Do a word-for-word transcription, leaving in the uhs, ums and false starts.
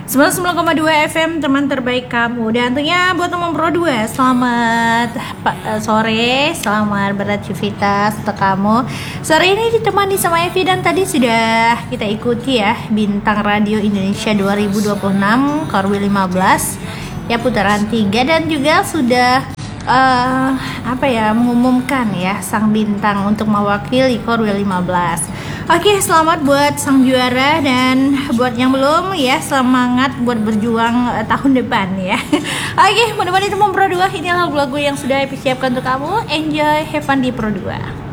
sembilan puluh sembilan koma dua F M, teman terbaik kamu. Dan tentunya buat teman Pro dua, selamat sore, selamat beraktivitas untuk kamu. Sore ini ditemani sama Evi, dan tadi sudah kita ikuti ya Bintang Radio Indonesia dua ribu dua puluh enam Korwil lima belas ya, putaran tiga, dan juga sudah uh, apa ya mengumumkan ya sang bintang untuk mewakili Korwil lima belas. Oke, selamat buat sang juara, dan buat yang belum ya, semangat buat berjuang uh, tahun depan ya. Oke, mudah-mudahan itu Pro dua, ini lagu-lagu yang sudah disiapkan untuk kamu. Enjoy, have fun di Pro dua.